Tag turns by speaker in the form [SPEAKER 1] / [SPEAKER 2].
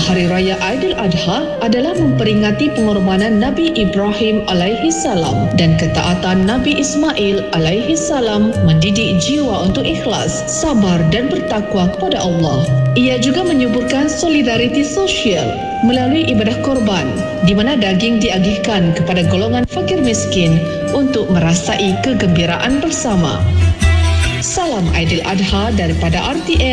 [SPEAKER 1] Hari Raya Aidiladha adalah memperingati pengorbanan Nabi Ibrahim alaihi salam dan ketaatan Nabi Ismail alaihi salam mendidik jiwa untuk ikhlas, sabar dan bertakwa kepada Allah. Ia juga menyuburkan solidariti sosial melalui ibadah korban di mana daging diagihkan kepada golongan fakir miskin untuk merasai kegembiraan bersama. Salam Aidiladha daripada RTM.